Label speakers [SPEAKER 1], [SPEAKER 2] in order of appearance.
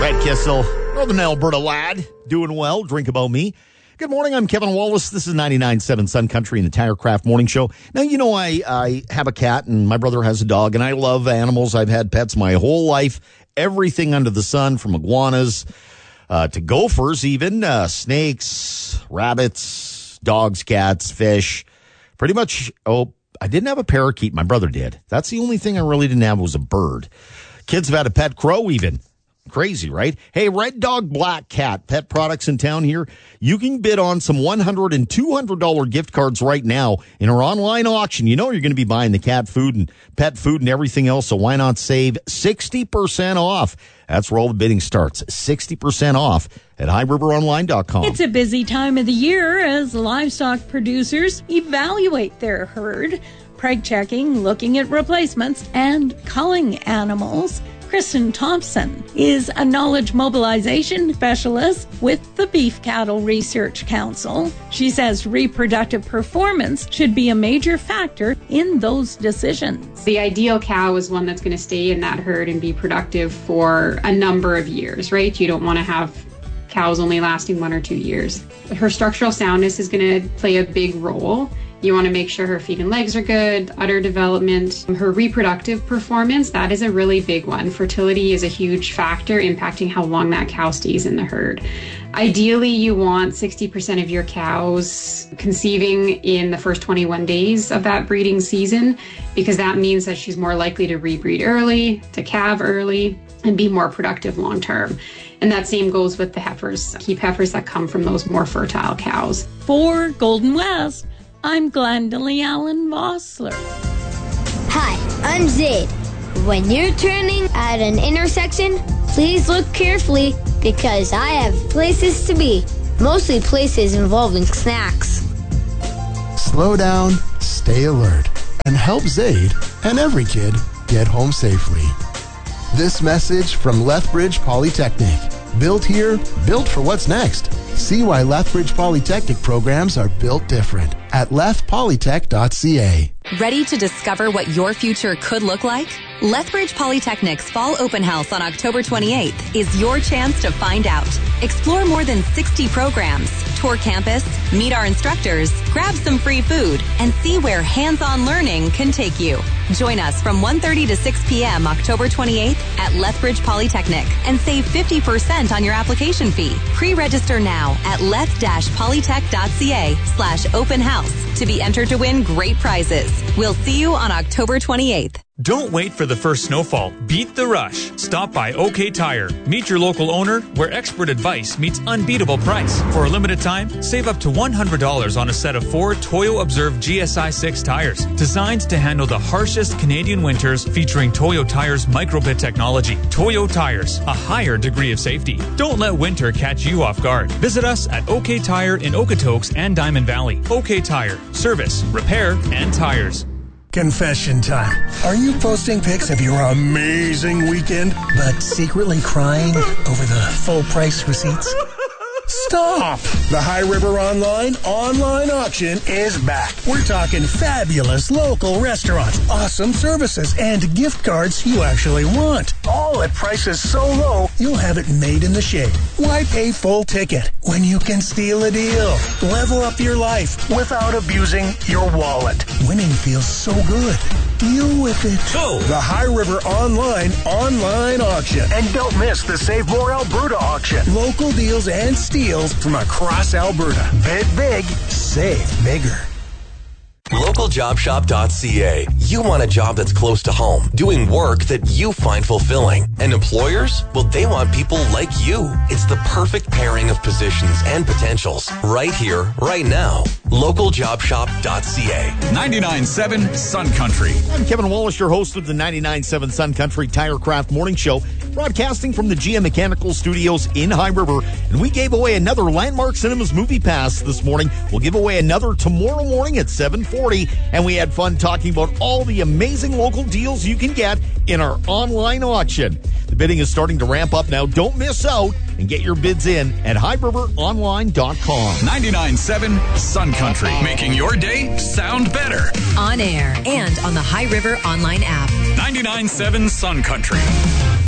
[SPEAKER 1] Brad Kissel, Northern Alberta lad, doing well, drink about me. Good morning, I'm Kevin Wallace. This is 99.7 Sun Country and the Tirecraft Morning Show. Now, you know, I have a cat and my brother has a dog, and I love animals. I've had pets my whole life, everything under the sun, from iguanas to gophers even, snakes, rabbits, dogs, cats, fish, pretty much. Oh, I didn't have a parakeet. My brother did. That's the only thing I really didn't have was a bird. Kids have had a pet crow even. Crazy, right? Hey, Red Dog Black Cat pet products in town here. You can bid on some $100 and $200 gift cards right now in our online auction. You know you're going to be buying the cat food and pet food and everything else, so why not save 60% off? That's where all the bidding starts. 60% off at highriveronline.com.
[SPEAKER 2] It's a busy time of the year as livestock producers evaluate their herd, preg checking, looking at replacements, and culling animals. Kristen Thompson is a knowledge mobilization specialist with the Beef Cattle Research Council. She says reproductive performance should be a major factor in those decisions.
[SPEAKER 3] The ideal cow is one that's going to stay in that herd and be productive for a number of years, right? You don't want to have cows only lasting 1 or 2 years. Her structural soundness is going to play a big role. You want to make sure her feet and legs are good, udder development, her reproductive performance, that is a really big one. Fertility is a huge factor impacting how long that cow stays in the herd. Ideally, you want 60% of your cows conceiving in the first 21 days of that breeding season, because that means that she's more likely to rebreed early, to calve early, and be more productive long term. And that same goes with the heifers, keep heifers that come from those more fertile cows.
[SPEAKER 2] For Golden West, I'm Glendalee Allen Vossler.
[SPEAKER 4] Hi, I'm Zaid. When you're turning at an intersection, please look carefully because I have places to be, mostly places involving snacks.
[SPEAKER 5] Slow down, stay alert, and help Zaid and every kid get home safely. This message from Lethbridge Polytechnic. Built here, built for what's next. See why Lethbridge Polytechnic programs are built different at lethpolytech.ca.
[SPEAKER 6] Ready to discover what your future could look like? Lethbridge Polytechnic's Fall Open House on October 28th is your chance to find out. Explore more than 60 programs, tour campus, meet our instructors, grab some free food, and see where hands-on learning can take you. Join us from 1:30 to 6 p.m. October 28th at Lethbridge Polytechnic and save 50% on your application fee. Pre-register now at leth-polytech.ca/open house to be entered to win great prizes. We'll see you on October 28th.
[SPEAKER 7] Don't wait for the first snowfall. Beat the rush. Stop by OK Tire. Meet your local owner where expert advice meets unbeatable price. For a limited time, save up to $100 on a set of 4 Toyo Observe GSI 6 tires. Designed to handle the harshest Canadian winters, featuring Toyo Tire's microbit technology. Toyo Tires, a higher degree of safety. Don't let winter catch you off guard. Visit us at OK Tire in Okotoks and Diamond Valley. OK Tire. Service, repair, and tires.
[SPEAKER 8] Confession time. Are you posting pics of your amazing weekend, but secretly crying over the full price receipts? Stop! The High River online auction is back. We're talking fabulous local restaurants, awesome services, and gift cards you actually want. All at prices so low, you'll have it made in the shade. Why pay full ticket when you can steal a deal? Level up your life without abusing your wallet. Winning feels so good. Deal with it. So, the High River online auction. And don't miss the Save More Alberta auction. Local deals and steals from across Alberta. Bid big, save bigger.
[SPEAKER 9] LocalJobShop.ca. You want a job that's close to home, doing work that you find fulfilling. And employers? Well, they want people like you. It's the perfect pairing of positions and potentials. Right here, right now. LocalJobShop.ca.
[SPEAKER 7] 99.7 Sun Country.
[SPEAKER 1] I'm Kevin Wallace, your host of the 99.7 Sun Country Tirecraft Morning Show, broadcasting from the GM Mechanical Studios in High River. And we gave away another Landmark Cinemas movie pass this morning. We'll give away another tomorrow morning at 7:40. And we had fun talking about all the amazing local deals you can get in our online auction. The bidding is starting to ramp up now. Don't miss out and get your bids in at highriveronline.com.
[SPEAKER 7] 99.7 Sun Country, making your day sound better.
[SPEAKER 6] On air and on the High River online app.
[SPEAKER 7] 99.7 Sun Country.